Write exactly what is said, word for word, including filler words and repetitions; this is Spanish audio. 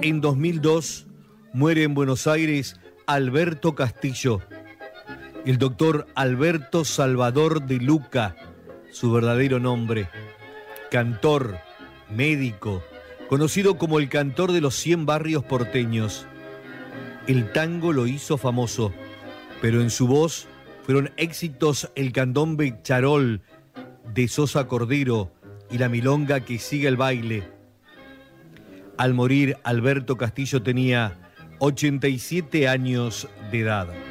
En dos mil dos muere en Buenos Aires Alberto Castillo. El doctor Alberto Salvador de Luca, su verdadero nombre. Cantor, médico, conocido como el cantor de los cien barrios porteños. El tango lo hizo famoso, pero en su voz fueron éxitos el candombe Charol de Sosa Cordero y la milonga Que siga el baile. Al morir, Alberto Castillo tenía ochenta y siete años de edad.